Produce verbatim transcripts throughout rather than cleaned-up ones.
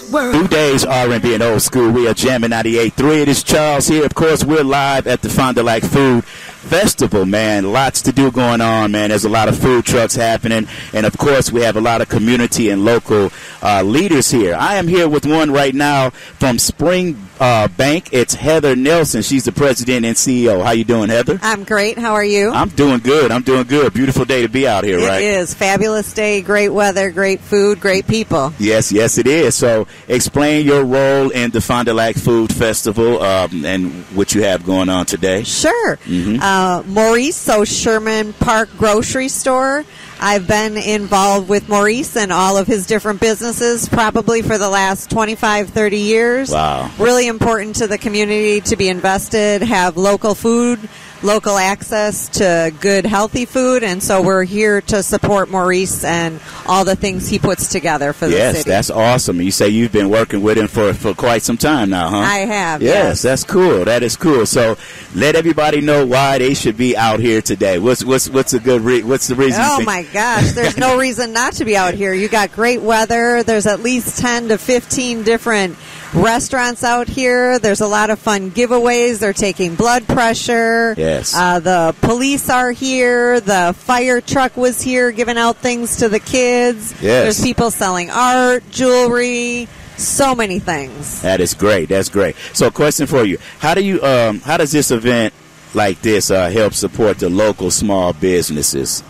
Two days R and B and old school. We are jamming ninety-eight point three. It is Charles here. Of course, we're live at the Fond du Lac Food Festival, man. Lots to do going on, man. There's a lot of food trucks happening. And, of course, we have a lot of community and local uh, leaders here. I am here with one right now from Spring uh, Bank. It's Heather Nelson. She's the president and C E O. How you doing, Heather? I'm great. How are you? I'm doing good. I'm doing good. Beautiful day to be out here, it right? It is. Fabulous day, great weather, great food, great people. Yes, yes, it is. So explain your role in the Fond du Lac Food Festival um, and what you have going on today. Sure. Mm-hmm. Uh, Maurice, so Sherman Park Grocery Store. I've been involved with Maurice and all of his different businesses probably for the last twenty-five, thirty years. Wow. Really important to the community to be invested, have local food, local access to good, healthy food, and so we're here to support Maurice and all the things he puts together for the yes, city. Yes, that's awesome. You say you've been working with him for, for quite some time now, huh? I have, yes. yes. That's cool. That is cool. So let everybody know why they should be out here today. What's what's what's a good re- what's the reason? Oh, you think- my gosh. There's no reason not to be out here. You got great weather. There's at least ten to fifteen different restaurants out here. There's a lot of fun giveaways. They're taking blood pressure. Yes. Uh, the police are here. The fire truck was here giving out things to the kids. Yes. There's people selling art, jewelry, so many things. That is great. That's great. So, question for you: How do you um how does this event like this uh, help support the local small businesses?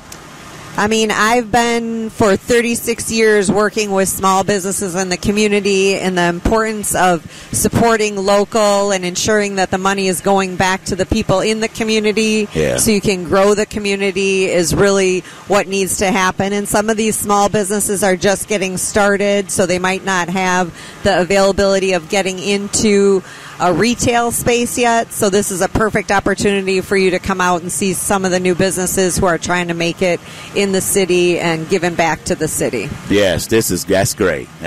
I mean, I've been for thirty-six years working with small businesses in the community, and the importance of supporting local and ensuring that the money is going back to the people in the community yeah. so you can grow the community is really what needs to happen. And some of these small businesses are just getting started, so they might not have the availability of getting into a retail space yet, so this is a perfect opportunity for you to come out and see some of the new businesses who are trying to make it in the city and giving back to the city. Yes, this is that's great.